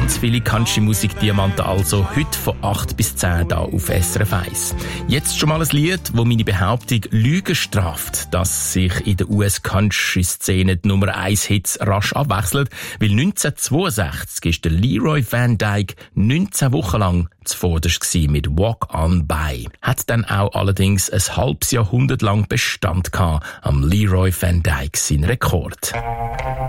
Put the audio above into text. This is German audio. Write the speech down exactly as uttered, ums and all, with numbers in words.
Ganz viele Country-Musik-Diamanten also heute von acht bis zehn hier auf S R F eins. Jetzt schon mal ein Lied, das meine Behauptung Lügen straft, dass sich in der U S-Country-Szene die Nummer eins Hits rasch abwechseln, weil neunzehnhundertzweiundsechzig ist der Leroy Van Dyke neunzehn Wochen lang zuvorderst gsi mit Walk On By. Hat dann auch allerdings ein halbes Jahrhundert lang Bestand gehabt am Leroy Van Dyke sein Rekord.